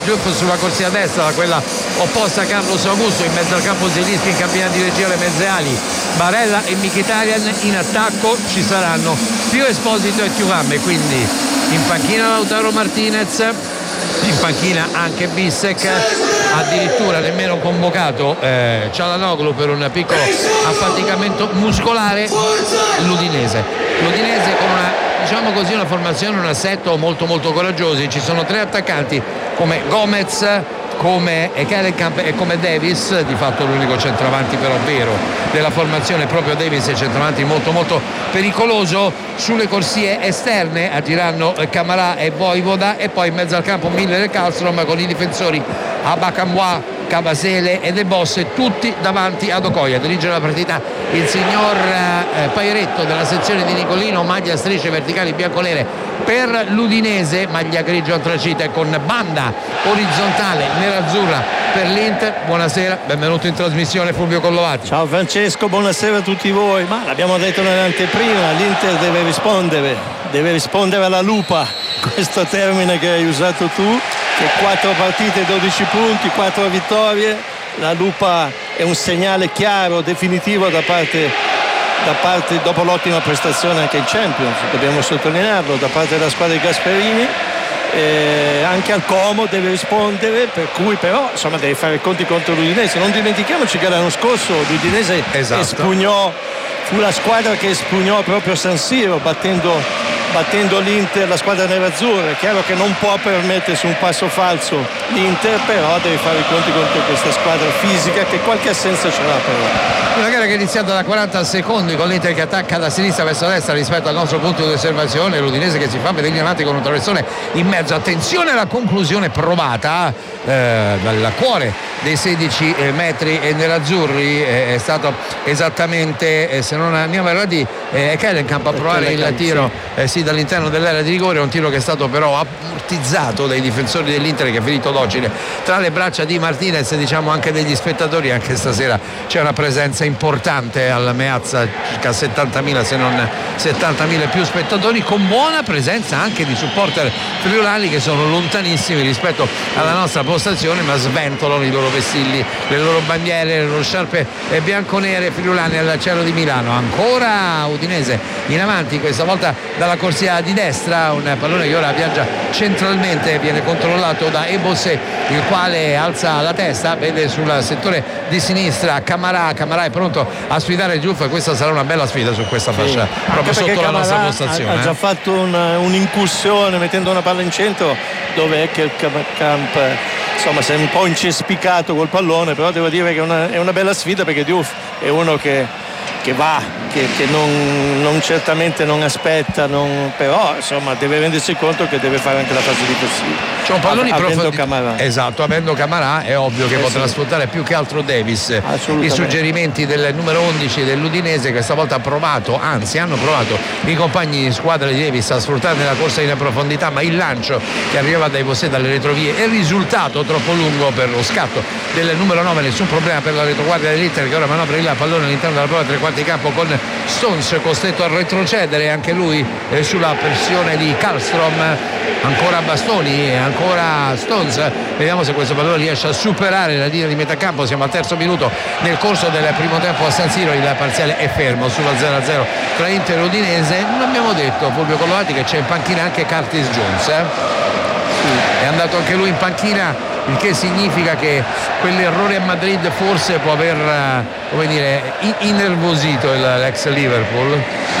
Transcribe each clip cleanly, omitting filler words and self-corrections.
Giuffo sulla corsia destra, da quella opposta Carlos Augusto, in mezzo al campo Zielinski in cabina di regia, le mezze ali Barella e Mkhitaryan, in attacco ci saranno più Esposito e Thuram, e quindi in panchina Lautaro Martinez, in panchina anche Bissek, addirittura nemmeno convocato Çalhanoğlu per un piccolo affaticamento muscolare. L'Udinese con una, diciamo così, una formazione, un assetto molto molto coraggiosi. Ci sono tre attaccanti come Gomez, come Ekkelenkamp e come Davis, di fatto l'unico centravanti però vero della formazione è proprio Davis, è centravanti molto molto pericoloso. Sulle corsie esterne agiranno Camara e Vojvoda, e poi in mezzo al campo Miller e Karlström, con i difensori Abakamwa, Kabasele e De Bosse, tutti davanti ad Okoye. Dirige la partita il signor Pairetto della sezione di Nicolino, maglia a strisce verticali bianconere per l'Udinese, maglia grigio antracite con banda orizzontale nerazzurra per l'Inter. Buonasera, benvenuto in trasmissione Fulvio Collovati. Ciao Francesco, buonasera a tutti voi. Ma l'abbiamo detto nell'anteprima, l'Inter deve rispondere alla lupa, questo termine che hai usato tu, che 4 partite, 12 punti, 4 vittorie. La lupa è un segnale chiaro, definitivo da parte dopo l'ottima prestazione anche in Champions, dobbiamo sottolinearlo, da parte della squadra di Gasperini. Anche al Como deve rispondere, per cui però insomma deve fare i conti contro l'Udinese. Non dimentichiamoci che l'anno scorso l'Udinese espugnò, fu la squadra che espugnò proprio San Siro, battendo l'Inter, la squadra nerazzurra. È chiaro che non può permettersi un passo falso l'Inter, però deve fare i conti contro questa squadra fisica che qualche assenza ce l'ha però. Una gara che è iniziata da 40 secondi con l'Inter che attacca da sinistra verso destra rispetto al nostro punto di osservazione, l'Udinese che si fa vedere avanti con un traversone in mezzo. Attenzione alla conclusione provata dal cuore dei 16 metri nerazzurri, è stato esattamente, se non andiamo errati, Ekkelenkamp a provare il tiro sì, dall'interno dell'area di rigore, un tiro che è stato però ammortizzato dai difensori dell'Inter, che è finito docile tra le braccia di Martinez, diciamo anche degli spettatori. Anche stasera c'è una presenza importante alla Meazza, circa 70.000 se non 70.000 più spettatori, con buona presenza anche di supporter friulani che sono lontanissimi rispetto alla nostra postazione, ma sventolano i loro vessilli, le loro bandiere, le loro sciarpe bianconere friulane al cielo di Milano. Ancora Udinese in avanti, questa volta dalla corsia di destra, un pallone che ora viaggia centralmente, viene controllato da Ebose, il quale alza la testa, vede sul settore di sinistra Camara è pronto a sfidare Giuffo, e questa sarà una bella sfida su questa fascia, proprio sotto la nostra postazione. Ha già fatto un'incursione mettendo una palla in centro, dove è che il Camp insomma si è un po' incespicato col pallone, però devo dire che è una bella sfida, perché Diouf è uno che va, che non certamente non aspetta, però insomma deve rendersi conto che deve fare anche la fase difensiva. C'è un pallone avendo Camara. Esatto, avendo Camara è ovvio che potrà sfruttare più che altro Davis i suggerimenti del numero 11 dell'Udinese, che stavolta hanno provato i compagni di squadra di Davis a sfruttare nella corsa in profondità, ma il lancio che arrivava dai Bossé dalle retrovie è risultato troppo lungo per lo scatto del numero 9. Nessun problema per la retroguardia dell'Inter, che ora manovra il pallone all'interno della prova tre quarti campo, con Stones costretto a retrocedere anche lui sulla pressione di Karlström. Ancora Bastoni, ancora Stones, vediamo se questo pallone riesce a superare la linea di metà campo. Siamo al terzo minuto nel corso del primo tempo a San Siro, il parziale è fermo sulla 0-0 tra Inter e Udinese. Non abbiamo detto, Fulvio Collovati, che c'è in panchina anche Curtis Jones, è andato anche lui in panchina, il che significa che quell'errore a Madrid forse può aver innervosito l'ex Liverpool.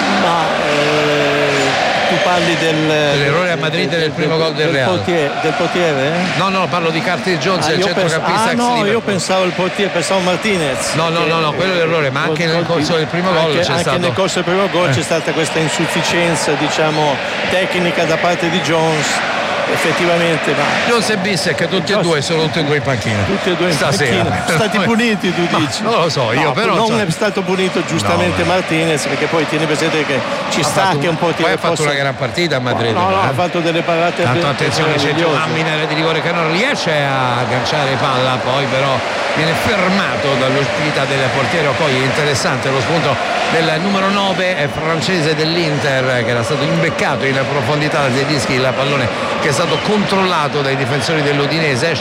Tu parli dell'errore a Madrid del primo gol del Real. Del portiere? No, parlo di Curtis Jones, il centrocampista ex Liverpool. Io pensavo il portiere, pensavo Martinez. No, quello è l'errore, ma anche nel corso del primo gol c'è stato. Anche nel corso del primo gol c'è stata questa insufficienza, diciamo, tecnica da parte di Jones. Effettivamente, ma Jones e Bissek tutti e due sono in panchina. Tutti e due in stasera. Panchina. Sono stati puniti, tu dici? Non lo so, io però non è stato punito giustamente Martinez, perché poi tieni presente che ci sta che un po' poi ha fatto una gran partita a Madrid. Ha fatto delle parate. Tanto attenzione, c'è Aminer di rigore che non riesce a agganciare palla, poi però viene fermato dall'uscita del portiere Okoye. Interessante lo spunto del numero 9 francese dell'Inter, che era stato imbeccato in profondità da Zielinski, il pallone che è stato stato controllato dai difensori dell'Udinese.